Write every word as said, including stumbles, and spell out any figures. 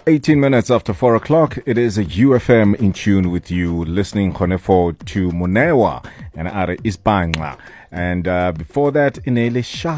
eighteen minutes after four o'clock, it is a U F M in tune with you, listening Khonefo to Munewa and Are Isbangla. And uh, before that, Inele Shah.